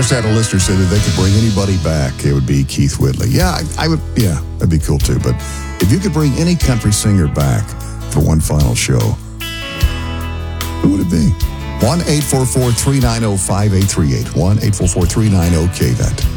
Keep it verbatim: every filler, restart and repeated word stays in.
just had a listener say that they could bring anybody back, it would be Keith Whitley. Yeah, I, I would, yeah, that'd be cool too. But if you could bring any country singer back for one final show, who would it be? one eight four four, three nine zero, five eight three eight. one eight four four, three nine zero, K V E T.